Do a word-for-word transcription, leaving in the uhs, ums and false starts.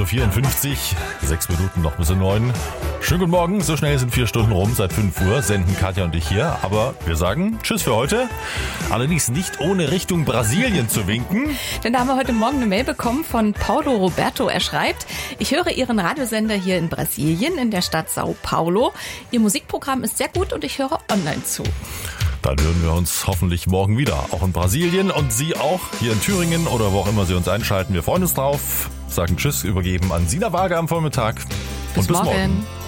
Uhr vierundfünfzig, sechs Minuten noch bis um neun. Schönen guten Morgen, so schnell sind vier Stunden rum, seit fünf Uhr senden Katja und ich hier. Aber wir sagen Tschüss für heute, allerdings nicht ohne Richtung Brasilien zu winken. Denn da haben wir heute Morgen eine Mail bekommen von Paulo Roberto. Er schreibt, ich höre Ihren Radiosender hier in Brasilien, in der Stadt Sao Paulo. Ihr Musikprogramm ist sehr gut und ich höre online zu. Dann hören wir uns hoffentlich morgen wieder, auch in Brasilien und Sie auch hier in Thüringen oder wo auch immer Sie uns einschalten. Wir freuen uns drauf, sagen Tschüss, übergeben an Sina Waage am Vormittag Bis und bis morgen. morgen.